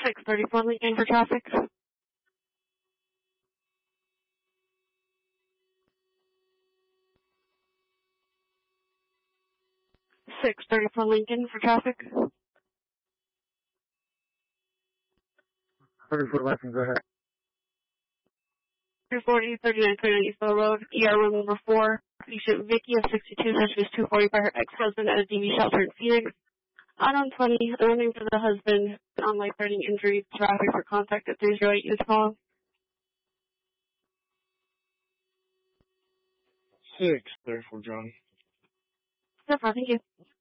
634 Lincoln for traffic. 634 Lincoln for traffic. 34 Lincoln, go ahead. 240, 3929 Eastville Road, ER room number 4. Patient Vicky of 62 Centuries 240 by her ex-husband at a DV shelter in Phoenix. Unknown 20, unknown for the husband, on life-threatening injuries, traffic for contact at 308 is calling. 634 Johnny. No problem, thank you.